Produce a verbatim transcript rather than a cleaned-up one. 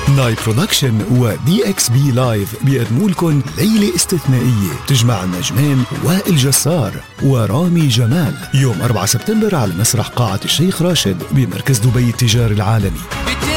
ناي برودكشن ودي اكس بي لايف بيقدموا لكم ليلة استثنائية تجمع النجمين وائل جسار ورامي جمال يوم أربعة سبتمبر على مسرح قاعة الشيخ راشد بمركز دبي التجاري العالمي.